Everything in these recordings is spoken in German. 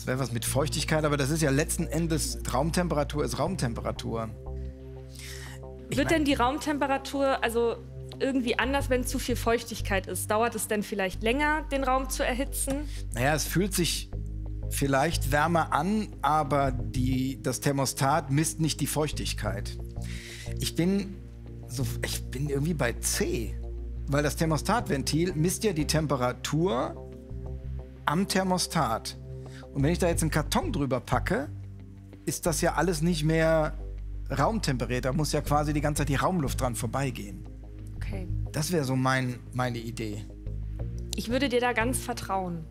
Das wäre was mit Feuchtigkeit, aber das ist ja letzten Endes, Raumtemperatur ist Raumtemperatur. Wird denn die Raumtemperatur also irgendwie anders, wenn zu viel Feuchtigkeit ist? Dauert es denn vielleicht länger, den Raum zu erhitzen? Naja, es fühlt sich vielleicht wärmer an, aber das Thermostat misst nicht die Feuchtigkeit. Ich bin irgendwie bei C, weil das Thermostatventil misst ja die Temperatur am Thermostat. Und wenn ich da jetzt einen Karton drüber packe, ist das ja alles nicht mehr raumtemperiert. Da muss ja quasi die ganze Zeit die Raumluft dran vorbeigehen. Okay. Das wäre so meine Idee. Ich würde dir da ganz vertrauen.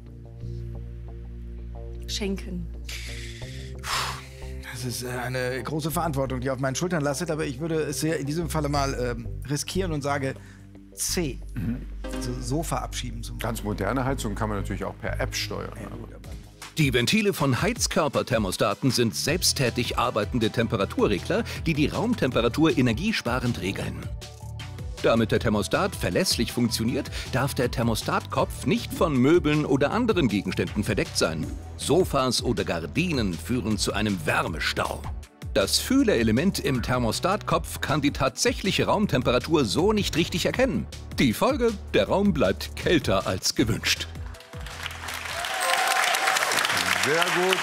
Schenken. Das ist eine große Verantwortung, die auf meinen Schultern lastet, aber ich würde es ja in diesem Falle mal riskieren und sage C. Also Sofa abschieben zum Beispiel. Ganz moderne Heizung kann man natürlich auch per App steuern. Ja, gut, aber Die Ventile von Heizkörperthermostaten sind selbsttätig arbeitende Temperaturregler, die die Raumtemperatur energiesparend regeln. Damit der Thermostat verlässlich funktioniert, darf der Thermostatkopf nicht von Möbeln oder anderen Gegenständen verdeckt sein. Sofas oder Gardinen führen zu einem Wärmestau. Das Fühlerelement im Thermostatkopf kann die tatsächliche Raumtemperatur so nicht richtig erkennen. Die Folge: der Raum bleibt kälter als gewünscht. Sehr gut.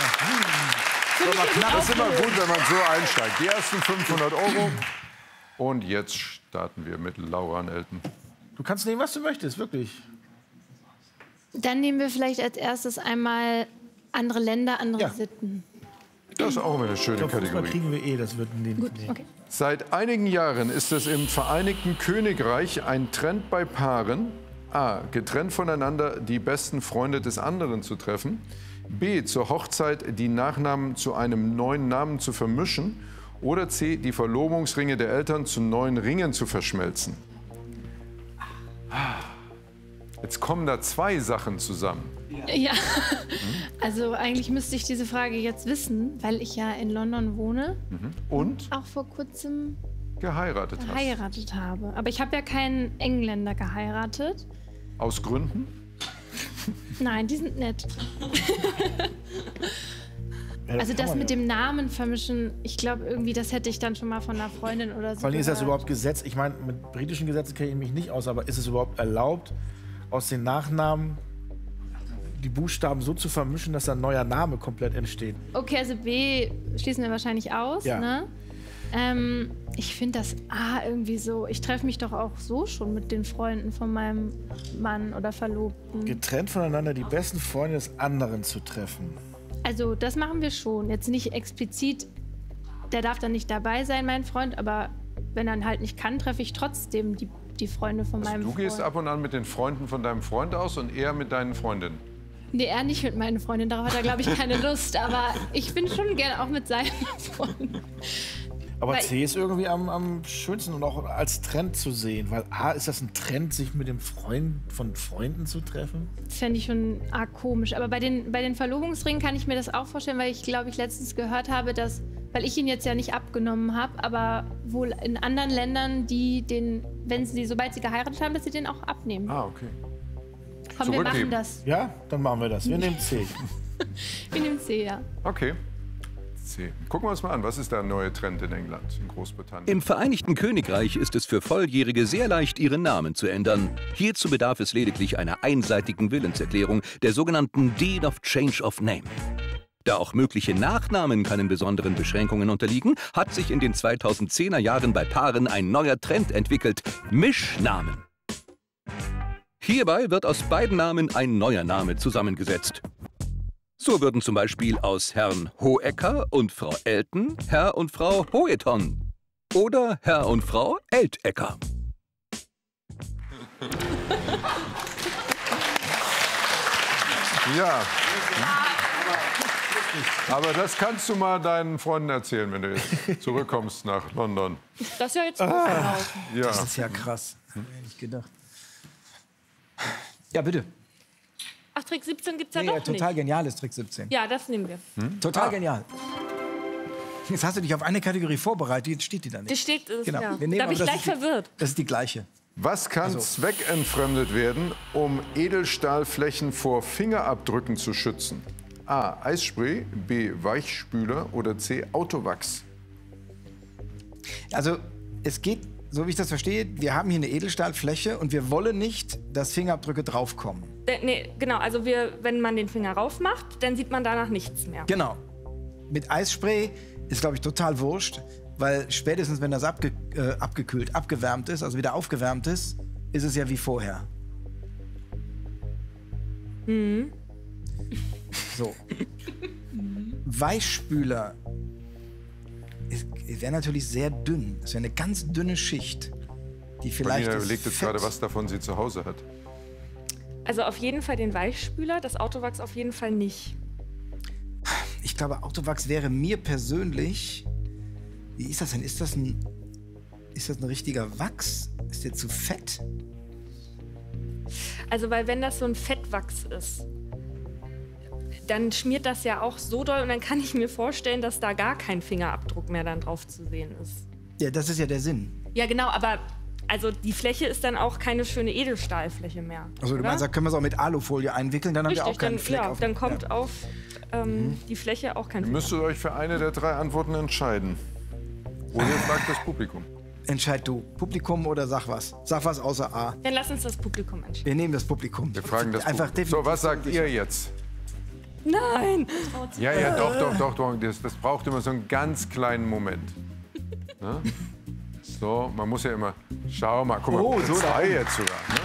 Das ist immer gut, wenn man so einsteigt. Die ersten 500 €. Und jetzt starten wir mit Laura und Elton. Du kannst nehmen, was du möchtest, wirklich. Dann nehmen wir vielleicht als erstes einmal andere Länder, andere Sitten. Das ist auch immer eine schöne Fußball Kategorie. kriegen wir eh, das wird nehmen. Gut, okay. Seit einigen Jahren ist es im Vereinigten Königreich ein Trend bei Paaren, a. getrennt voneinander die besten Freunde des anderen zu treffen, b. zur Hochzeit die Nachnamen zu einem neuen Namen zu vermischen oder c. die Verlobungsringe der Eltern zu neuen Ringen zu verschmelzen. Jetzt kommen da zwei Sachen zusammen. Ja, also eigentlich müsste ich diese Frage jetzt wissen, weil ich ja in London wohne Und auch vor kurzem geheiratet geheiratet habe. Aber ich habe ja keinen Engländer geheiratet. hast. Aus Gründen? Nein, die sind nett. Ja, Also kann das man mit ja. dem Namen vermischen, ich glaube irgendwie, das hätte ich dann schon mal von einer Freundin oder so Vor allem ist das gehört. überhaupt Gesetz? Ich meine, mit britischen Gesetzen kenne ich mich nicht aus, aber ist es überhaupt erlaubt, aus den Nachnamen die Buchstaben so zu vermischen, dass ein neuer Name komplett entsteht? Okay, also B schließen wir wahrscheinlich aus, Ja. ne? Ich finde das A irgendwie so, ich treffe mich doch auch so schon mit den Freunden von meinem Mann oder Verlobten. Getrennt voneinander die besten Freunde des anderen zu treffen. Also das machen wir schon. Jetzt nicht explizit, der darf dann nicht dabei sein, mein Freund, aber wenn er halt nicht kann, treffe ich trotzdem die Freunde von meinem Du Freund. gehst ab und an mit den Freunden von deinem Freund aus und er mit deinen Freundinnen. Nee, er nicht mit meinen Freundinnen, darauf hat er, glaube ich, keine Lust. Aber ich bin schon gerne auch mit seinen Freunden. Aber Weil- C ist irgendwie am schönsten und auch als Trend zu sehen. Weil A, ist das ein Trend, sich mit dem Freund von Freunden zu treffen? Das fände ich schon arg komisch. Aber bei den Verlobungsringen kann ich mir das auch vorstellen, weil ich, glaube ich, letztens gehört habe, dass, weil ich ihn jetzt ja nicht abgenommen habe, aber wohl in anderen Ländern, sobald sie geheiratet haben, dass sie den auch abnehmen. Ah, okay. Komm, wir zurückgeben. machen das. Ja, dann machen wir das. Wir nehmen C. Wir nehmen C, ja. Okay. C. Gucken wir uns mal an, was ist der neue Trend in England, in Großbritannien? Im Vereinigten Königreich ist es für Volljährige sehr leicht, ihren Namen zu ändern. Hierzu bedarf es lediglich einer einseitigen Willenserklärung, der sogenannten Deed of Change of Name. Da auch mögliche Nachnamen keinen besonderen Beschränkungen unterliegen, hat sich in den 2010er Jahren bei Paaren ein neuer Trend entwickelt: Mischnamen. Hierbei wird aus beiden Namen ein neuer Name zusammengesetzt. So würden zum Beispiel aus Herrn Hohecker und Frau Elton Herr und Frau Hoeton oder Herr und Frau Eltecker. Ja. Aber das kannst du mal deinen Freunden erzählen, wenn du jetzt zurückkommst nach London. Das ist ja jetzt gut verlaufen. Ja. Das ist ja krass. Hätte ich nicht gedacht. Ja, bitte. Ach, Trick 17 gibt's ja Nee, doch ja, total nicht. geniales Trick 17. Ja, das nehmen wir. Total genial. Jetzt hast du dich auf eine Kategorie vorbereitet, jetzt steht die da nicht. Die steht, Genau. ja. Wir nehmen Da aber bin ich das gleich ist die- verwirrt. Das ist die gleiche. Was kann zweckentfremdet werden, um Edelstahlflächen vor Fingerabdrücken zu schützen? A. Eisspray, B. Weichspüler oder C. Autowachs? Also es geht, so wie ich das verstehe, wir haben hier eine Edelstahlfläche und wir wollen nicht, dass Fingerabdrücke draufkommen. Nee, genau, also wenn man den Finger raufmacht, dann sieht man danach nichts mehr. Genau. Mit Eisspray ist, glaube ich, total wurscht, weil spätestens, wenn das abgekühlt, abgewärmt ist, also wieder aufgewärmt ist es ja wie vorher. Mhm. So. Weichspüler wäre natürlich sehr dünn. Das wäre eine ganz dünne Schicht, die vielleicht. Marina überlegt jetzt gerade, was davon sie zu Hause hat. Also auf jeden Fall den Weichspüler, das Autowachs auf jeden Fall nicht. Ich glaube, Autowachs wäre mir persönlich. Wie ist das denn? Ist das ein richtiger Wachs? Ist der zu fett? Also, weil wenn das so ein Fettwachs ist, dann schmiert das ja auch so doll und dann kann ich mir vorstellen, dass da gar kein Fingerabdruck mehr dann drauf zu sehen ist. Ja, das ist ja der Sinn. Ja, genau, aber also die Fläche ist dann auch keine schöne Edelstahlfläche mehr. Also du meinst, da können wir es auch mit Alufolie einwickeln, dann Richtig, haben wir auch keinen dann, Fleck ja, auf. dann kommt auf die Fläche auch kein Ihr Finger. müsstet euch für eine der 3 Antworten entscheiden. Oder ihr fragt das Publikum. Entscheid du. Publikum oder sag was? Sag was außer A. Dann lass uns das Publikum entscheiden. Wir nehmen das Publikum. Wir fragen das Einfach Publikum. So, definitiv was sagt ihr jetzt? Nein! Ja, doch. Das braucht immer so einen ganz kleinen Moment. Ne? So, man muss ja immer. Schau mal, guck mal, Oh, so 2 jetzt sogar. Ne?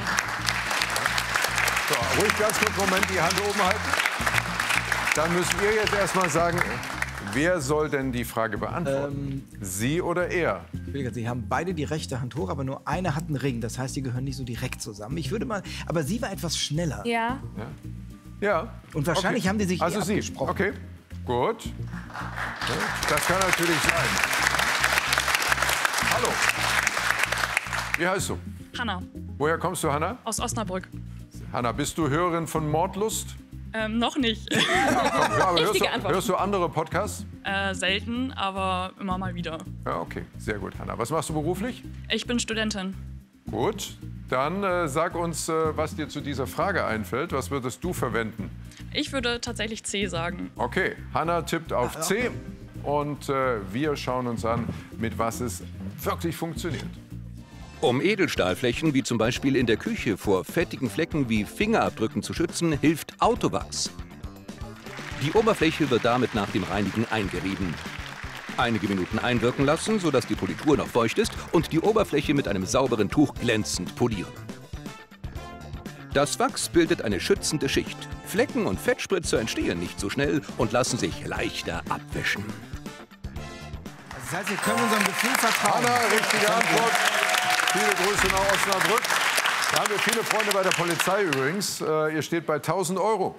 So, ruhig ganz kurz Moment die Hand oben halten. Dann müsst ihr jetzt erstmal sagen, wer soll denn die Frage beantworten? Sie oder er? Sie haben beide die rechte Hand hoch, aber nur eine hat einen Ring. Das heißt, die gehören nicht so direkt zusammen. Ich würde mal. Aber sie war etwas schneller. Ja. Ja. Und wahrscheinlich haben die sich Also Sie. abgesprochen. Okay, gut. Ja, das kann natürlich sein. Hallo. Wie heißt du? Hanna, Woher kommst du, Hanna? aus Osnabrück. Hanna, bist du Hörerin von Mordlust? Noch nicht. Ja, aber Richtige Antwort. hörst du andere Podcasts? Selten, aber immer mal wieder. Ja, okay, sehr gut, Hanna. Was machst du beruflich? Ich bin Studentin. Gut, dann sag uns, was dir zu dieser Frage einfällt. Was würdest du verwenden? Ich würde tatsächlich C sagen. Okay, Hanna tippt auf C und wir schauen uns an, mit was es wirklich funktioniert. Um Edelstahlflächen wie zum Beispiel in der Küche vor fettigen Flecken wie Fingerabdrücken zu schützen, hilft Autowachs. Die Oberfläche wird damit nach dem Reinigen eingerieben. Einige Minuten einwirken lassen, sodass die Politur noch feucht ist und die Oberfläche mit einem sauberen Tuch glänzend polieren. Das Wachs bildet eine schützende Schicht. Flecken und Fettspritzer entstehen nicht so schnell und lassen sich leichter abwischen. Das heißt, wir können unserem Gefühl vertrauen. Hanna, richtige Antwort. Viele Grüße nach Osnabrück. Da haben wir viele Freunde bei der Polizei übrigens. Ihr steht bei 1.000 €.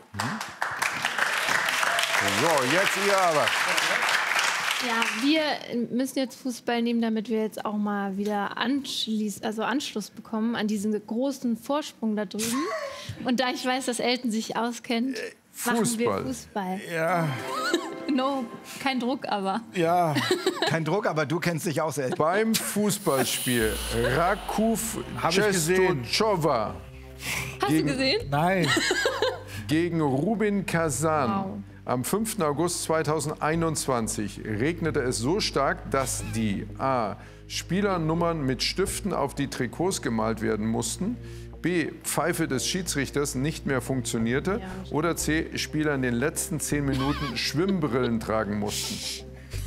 So, jetzt ihr aber. Ja, wir müssen jetzt Fußball nehmen, damit wir jetzt auch mal wieder Anschluss bekommen an diesen großen Vorsprung da drüben. Und da ich weiß, dass Elton sich auskennt, machen wir Fußball. Ja, No, kein Druck, aber. ja. Kein Druck, aber du kennst dich aus, ey. Beim Fußballspiel Rakov Hab ich gesehen. Czestochowa Hast du gesehen? Nein. gegen Rubin Kazan. Wow. Am 5. August 2021 regnete es so stark, dass die A. Spielernummern mit Stiften auf die Trikots gemalt werden mussten, B. Pfeife des Schiedsrichters nicht mehr funktionierte oder C. Spieler in den letzten 10 Minuten Schwimmbrillen tragen mussten.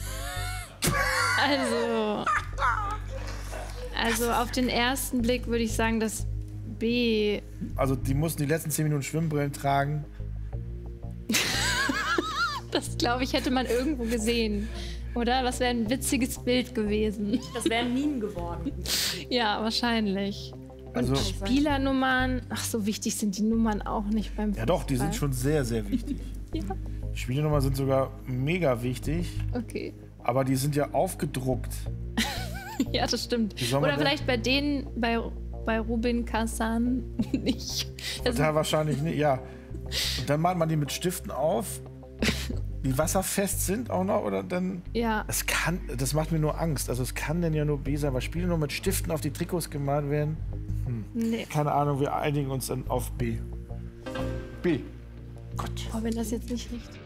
Also auf den ersten Blick würde ich sagen, dass B. Also die mussten die letzten 10 Minuten Schwimmbrillen tragen. Das, glaube ich, hätte man irgendwo gesehen. Oder? Das wäre ein witziges Bild gewesen. Das wäre ein Meme geworden. Ja, wahrscheinlich. Und Also- Spielernummern, ach, so wichtig sind die Nummern auch nicht beim Fußball. Ja doch, die sind schon sehr, sehr wichtig. Ja, Die Spielenummern sind sogar mega wichtig, okay. aber die sind ja aufgedruckt. Ja, das stimmt. Wie soll man Oder denn- vielleicht bei denen, bei Rubin Kazan nicht. Das Da wahrscheinlich nicht, ja. Und dann malt man die mit Stiften auf, die wasserfest sind auch noch, oder dann... ja, Das macht mir nur Angst. Also es kann denn ja nur B sein, weil Spiele nur mit Stiften auf die Trikots gemalt werden. nee. Keine Ahnung, wir einigen uns dann auf B. B. Gott. Oh, wenn das jetzt nicht richtig